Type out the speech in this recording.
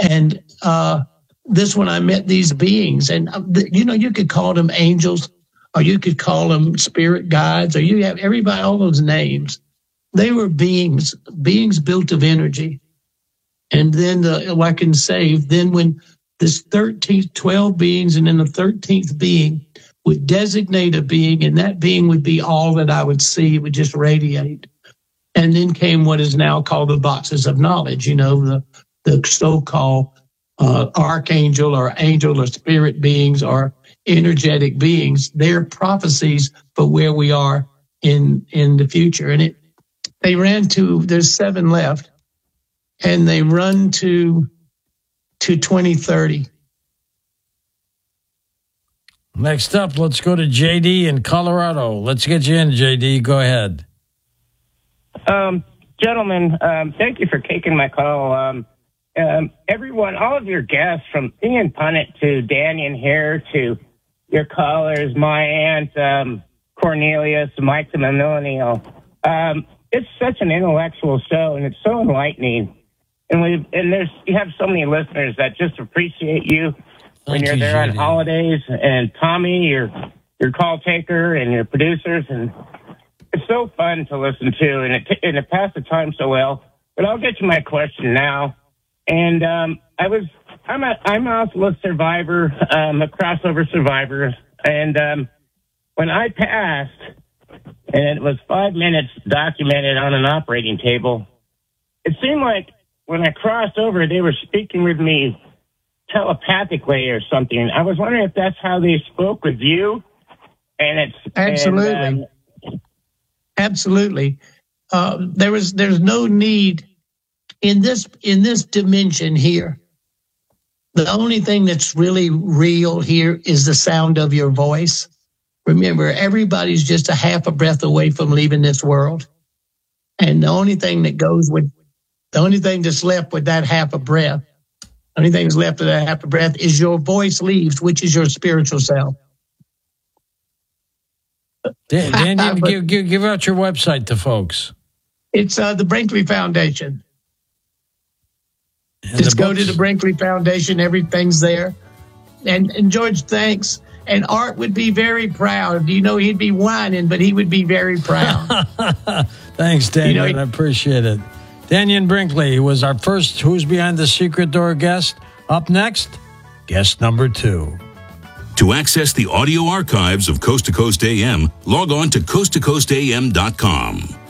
And this when I met these beings, and you could call them angels, or you could call them spirit guides, or you have everybody, all those names. They were beings built of energy. And then, I can say, then when this 12 beings, and then the 13th being would designate a being, and that being would be all that I would see. It would just radiate. And then came what is now called the boxes of knowledge, the so-called archangel or angel or spirit beings or energetic beings. They're prophecies for where we are in the future. And there's 7 left, and they run to 2030. Next up, let's go to JD in Colorado. Let's get you in, JD. Go ahead. Gentlemen, thank you for taking my call. Everyone, all of your guests, from Ian Punnett to Daniel here to your callers, my aunt Cornelius, Mike the Millennial. It's such an intellectual show, and it's so enlightening. And you have so many listeners that just appreciate you when you're there on holidays. And Tommy, your call taker, and your producers, and it's so fun to listen to, and it passed the time so well. But I'll get to my question now. And I'm also a survivor, a crossover survivor. And when I passed, and it was 5 minutes documented on an operating table, it seemed like when I crossed over, they were speaking with me telepathically or something. I was wondering if that's how they spoke with you. And it's absolutely. Absolutely. There's no need in this dimension here. The only thing that's really real here is the sound of your voice. Remember, everybody's just a half a breath away from leaving this world. And the only thing that's left with that half a breath, the only thing that's left of that half a breath is your voice leaves, which is your spiritual self. Dan, give out your website to folks. It's the Brinkley Foundation. Just go to the Brinkley Foundation. Everything's there. And George, thanks. And Art would be very proud. He'd be whining, but he would be very proud. Thanks, Daniel. I appreciate it. Daniel Brinkley was our first Who's Behind the Secret Door guest. Up next, guest number 2. To access the audio archives of Coast to Coast AM, log on to coasttocoastam.com.